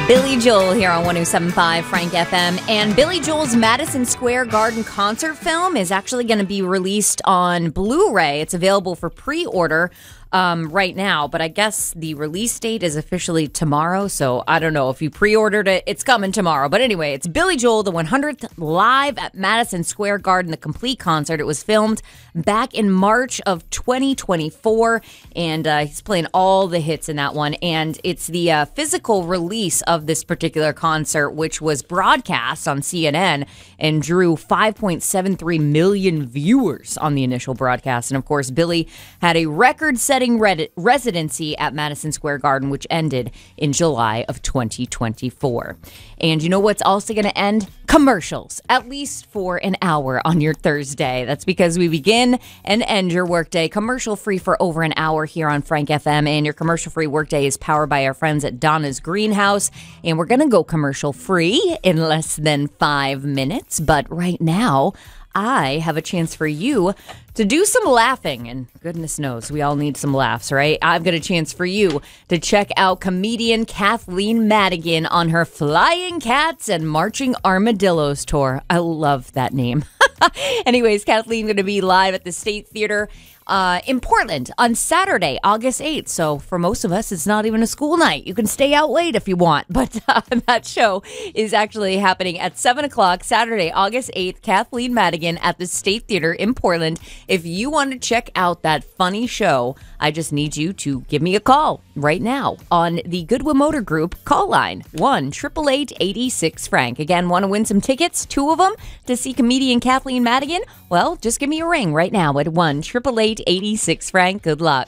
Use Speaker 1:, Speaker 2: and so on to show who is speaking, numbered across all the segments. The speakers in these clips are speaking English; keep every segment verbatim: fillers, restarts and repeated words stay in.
Speaker 1: Billy Joel here on one oh seven point five Frank F M. And Billy Joel's Madison Square Garden concert film is actually going to be released on Blu-ray. It's available for pre-order um, right now, but I guess the release date is officially tomorrow, so I don't know. If you pre-ordered it, it's coming tomorrow. But anyway, it's Billy Joel, the one hundredth Live at Madison Square Garden, the complete concert. It was filmed back in March of twenty twenty-four, and uh, he's playing all the hits in that one. And it's the uh, physical release of this particular concert, which was broadcast on C N N and drew five point seven three million viewers on the initial broadcast. And of course, Billy had a record-setting red- residency at Madison Square Garden, which ended in July of twenty twenty-four. And you know what's also going to end? Commercials, at least for an hour on your Thursday. That's because we begin and end your workday commercial-free for over an hour here on Frank F M. And your commercial-free workday is powered by our friends at Donna's Greenhouse. And we're going to go commercial-free in less than five minutes. But right now, I have a chance for you to do some laughing. And goodness knows, we all need some laughs, right? I've got a chance for you to check out comedian Kathleen Madigan on her Flying Cats and Marching Armadillos tour. I love that name. Anyways, Kathleen going to be live at the State Theater Uh, in Portland on Saturday, August eighth. So for most of us, it's not even a school night. You can stay out late if you want. But uh, that show is actually happening at seven o'clock Saturday, August eighth. Kathleen Madigan at the State Theater in Portland. If you want to check out that funny show, I just need you to give me a call right now on the Goodwin Motor Group call line, one eight eight eight, eight six, Frank. Again, want to win some tickets, two of them, to see comedian Kathleen Madigan? Well, just give me a ring right now at one eight eight eight, eight six, Frank. Good luck.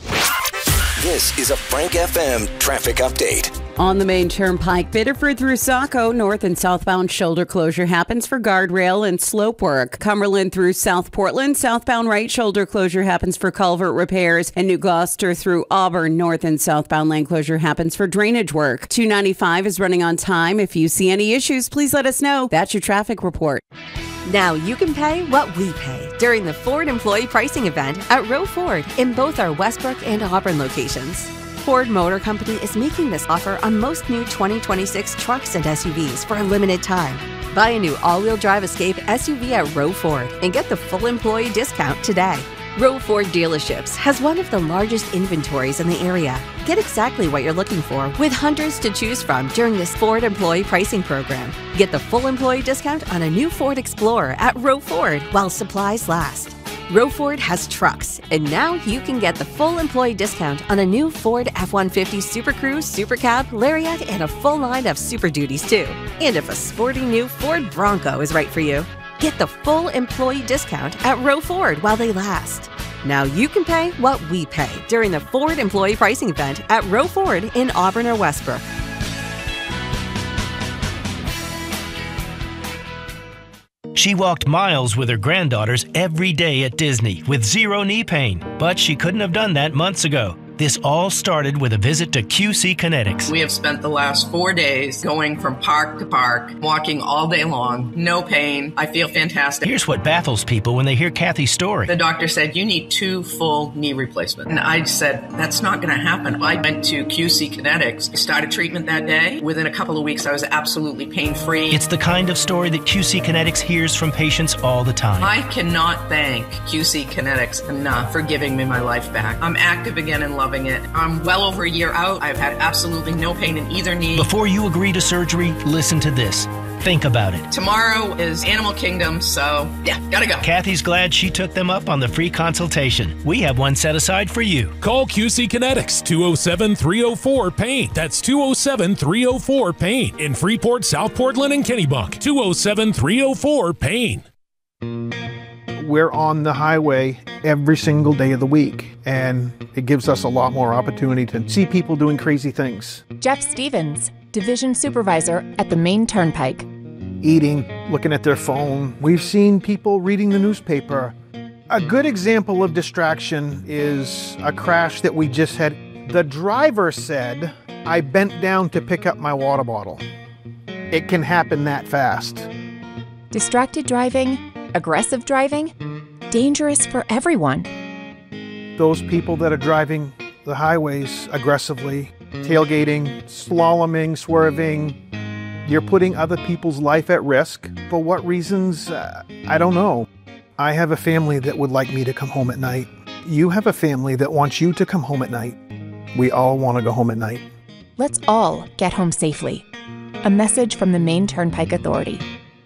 Speaker 2: This is a Frank F M traffic update.
Speaker 3: On the main turnpike, Biddeford through Saco, north and southbound shoulder closure happens for guardrail and slope work. Cumberland through South Portland, southbound right shoulder closure happens for culvert repairs. And New Gloucester through Auburn, north and southbound lane closure happens for drainage work. two ninety-five is running on time. If you see any issues, please let us know. That's your traffic report.
Speaker 4: Now you can pay what we pay during the Ford Employee Pricing Event at Row Ford in both our Westbrook and Auburn locations. Ford Motor Company is making this offer on most new twenty twenty-six trucks and S U Vs for a limited time. Buy a new all-wheel drive Escape S U V at Row Ford and get the full employee discount today. Row Ford Dealerships has one of the largest inventories in the area. Get exactly what you're looking for with hundreds to choose from during this Ford Employee Pricing Program. Get the full employee discount on a new Ford Explorer at Row Ford while supplies last. Row Ford has trucks, and now you can get the full employee discount on a new Ford F one fifty Super Cruise, Super Cab, Lariat, and a full line of Super Duties too. And if a sporty new Ford Bronco is right for you, get the full employee discount at Row Ford while they last. Now you can pay what we pay during the Ford Employee Pricing Event at Row Ford in Auburn or Westbrook.
Speaker 5: She walked miles with her granddaughters every day at Disney with zero knee pain, but she couldn't have done that months ago. This all started with a visit to Q C Kinetics.
Speaker 6: We have spent the last four days going from park to park, walking all day long, no pain. I feel fantastic.
Speaker 5: Here's what baffles people when they hear Kathy's story.
Speaker 6: The doctor said, you need two full knee replacements. And I said, that's not going to happen. I went to Q C Kinetics, started treatment that day. Within a couple of weeks, I was absolutely pain-free.
Speaker 5: It's the kind of story that Q C Kinetics hears from patients all the time.
Speaker 6: I cannot thank Q C Kinetics enough for giving me my life back. I'm active again and loving it. I'm well over a year out. I've had absolutely no pain in either knee.
Speaker 5: Before you agree to surgery, listen to this. Think about it.
Speaker 6: Tomorrow is Animal Kingdom, so yeah, gotta go.
Speaker 5: Kathy's glad she took them up on the free consultation. We have one set aside for you.
Speaker 7: Call Q C Kinetics, two oh seven, three oh four, PAIN. That's two oh seven, three oh four, PAIN. In Freeport, South Portland, and Kennebunk. two oh seven, three oh four, PAIN.
Speaker 8: We're on the highway every single day of the week, and it gives us a lot more opportunity to see people doing crazy things.
Speaker 9: Jeff Stevens, Division Supervisor at the Main Turnpike.
Speaker 8: Eating, looking at their phone. We've seen people reading the newspaper. A good example of distraction is a crash that we just had. The driver said, I bent down to pick up my water bottle. It can happen that fast.
Speaker 9: Distracted driving, aggressive driving, dangerous for everyone.
Speaker 8: Those people that are driving the highways aggressively, tailgating, slaloming, swerving, You're putting other people's life at risk. For what reasons? Uh, I don't know. I have a family that would like me to come home at night. You have a family that wants you to come home at night. We all want to go home at night.
Speaker 9: Let's all get home safely. A message from the Maine Turnpike Authority.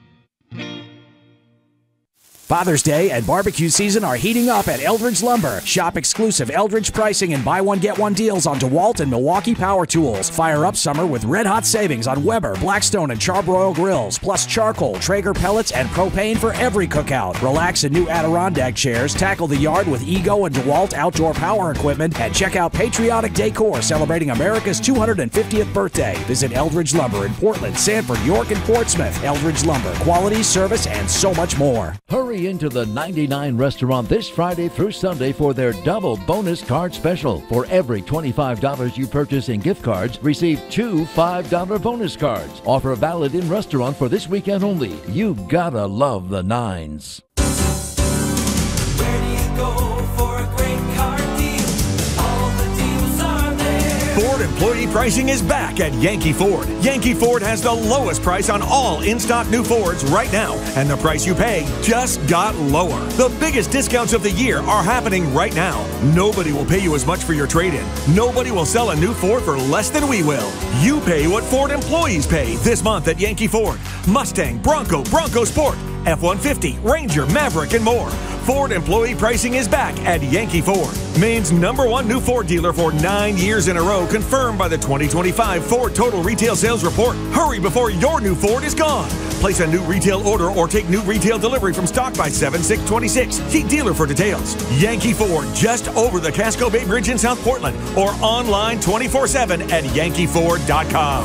Speaker 10: Father's Day and barbecue season are heating up at Eldridge Lumber. Shop exclusive Eldridge pricing and buy one get one deals on DeWalt and Milwaukee power tools. Fire up summer with red hot savings on Weber, Blackstone, and Charbroil grills, plus charcoal, Traeger pellets, and propane for every cookout. Relax in new Adirondack chairs, tackle the yard with Ego and DeWalt outdoor power equipment, and check out Patriotic Decor celebrating America's two hundred fiftieth birthday. Visit Eldridge Lumber in Portland, Sanford, York, and Portsmouth. Eldridge Lumber, quality, service, and so much more.
Speaker 11: Hurry into the ninety-nine restaurant this Friday through Sunday for their double bonus card special. For every twenty-five dollars you purchase in gift cards, receive two five dollar bonus cards. Offer valid in restaurant for this weekend only. You gotta love the nines.
Speaker 12: Where do you go for a great car deal? All the deals are there.
Speaker 13: Ford employee pricing is back at Yankee Ford. Yankee Ford has the lowest price on all in-stock new Fords right now, and the price you pay just got lower. The biggest discounts of the year are happening right now. Nobody will pay you as much for your trade-in. Nobody will sell a new Ford for less than we will. You pay what Ford employees pay this month at Yankee Ford. Mustang, Bronco, Bronco Sport, F one fifty, Ranger, Maverick, and more. Ford employee pricing is back at Yankee Ford. Maine's number one new Ford dealer for nine years in a row, confirmed by the twenty twenty-five Ford Total Retail Sales Report. Hurry before your new Ford is gone. Place a new retail order or take new retail delivery from stock by seven six twenty-six. See dealer for details. Yankee Ford, just over the Casco Bay Bridge in South Portland, or online twenty-four seven at yankee ford dot com.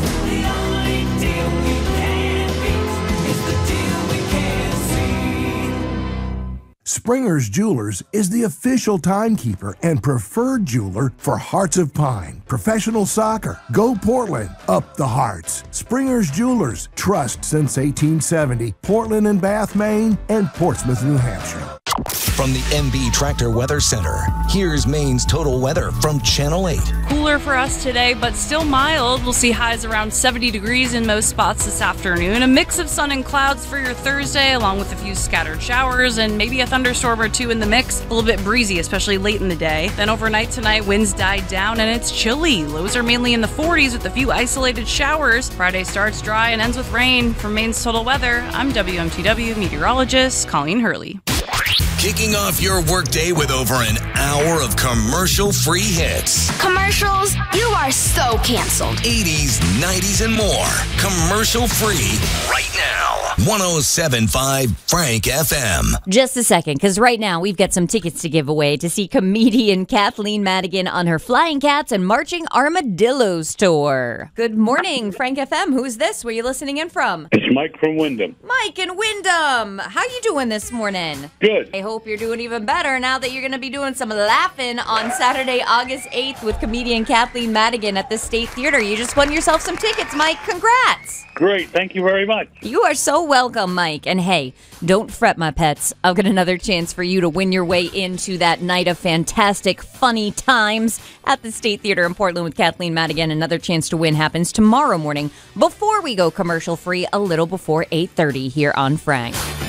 Speaker 14: Springer's Jewelers is the official timekeeper and preferred jeweler for Hearts of Pine, professional soccer, Go Portland, up the Hearts. Springer's Jewelers, trust since eighteen seventy, Portland and Bath, Maine, and Portsmouth, New Hampshire.
Speaker 2: From the M B Tractor Weather Center, here's Maine's total weather from Channel eight.
Speaker 15: Cooler for us today, but still mild. We'll see highs around seventy degrees in most spots this afternoon. A mix of sun and clouds for your Thursday, along with a few scattered showers and maybe a thunderstorm or two in the mix. A little bit breezy, especially late in the day. Then overnight tonight, winds died down and it's chilly. Lows are mainly in the forties with a few isolated showers. Friday starts dry and ends with rain. From Maine's Total Weather, I'm W M T W meteorologist Colleen Hurley.
Speaker 2: Kicking off your workday with over an hour of commercial-free hits.
Speaker 16: Commercials? You are so canceled.
Speaker 2: eighties, nineties, and more. Commercial-free right now. one oh seven point five Frank F M.
Speaker 1: Just a second, because right now we've got some tickets to give away to see comedian Kathleen Madigan on her Flying Cats and Marching Armadillos tour. Good morning, Frank F M. Who's this? Where are you listening in from?
Speaker 17: It's Mike from Wyndham.
Speaker 1: Mike in Wyndham. How you doing this morning?
Speaker 17: Good.
Speaker 1: I hope you're doing even better now that you're going to be doing some laughing on Saturday, August eighth with comedian Kathleen Madigan at the State Theater. You just won yourself some tickets, Mike. Congrats.
Speaker 17: Great. Thank you very much.
Speaker 1: You are so welcome, Mike. And hey, don't fret, my pets. I've got another chance for you to win your way into that night of fantastic, funny times at the State Theater in Portland with Kathleen Madigan. Another chance to win happens tomorrow morning before we go commercial free, a little before eight thirty here on Frank.